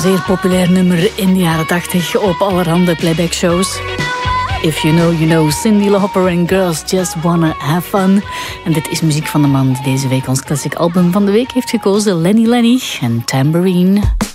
Zeer populair nummer in de jaren 80 op allerhande playback shows. If you know, you know. Cyndi Lauper en Girls Just Wanna Have Fun. En dit is muziek van de man die deze week ons classic album van de week heeft gekozen. Lenny Lenny en Tambourine.